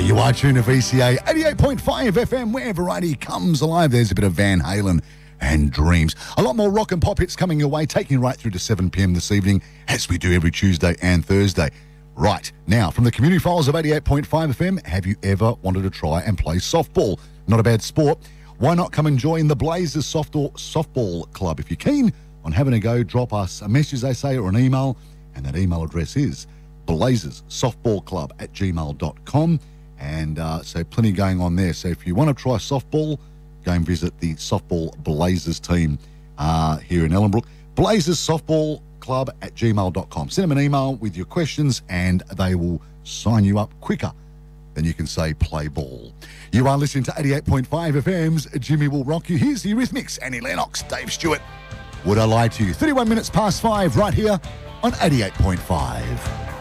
You are tuned to VCA 88.5 FM, where variety comes alive. There's a bit of Van Halen and Dreams. A lot more rock and pop hits coming your way, taking you right through to 7 p.m. this evening, as we do every Tuesday and Thursday. Right, now, from the community files of 88.5 FM, have you ever wanted to try and play softball? Not a bad sport. Why not come and join the Blazers Softball Club? If you're keen on having a go, drop us a message, they say, or an email, and that email address is blazersoftballclub@gmail.com. And so plenty going on there. So if you want to try softball, go and visit the Softball Blazers team here in Ellenbrook. blazersoftballclub@gmail.com. Send them an email with your questions and they will sign you up quicker than you can say play ball. You are listening to 88.5 FM's Jimmy Will Rock You. Here's the Eurythmics, Annie Lennox, Dave Stewart. Would I Lie to You? 31 minutes past 5 right here on 88.5.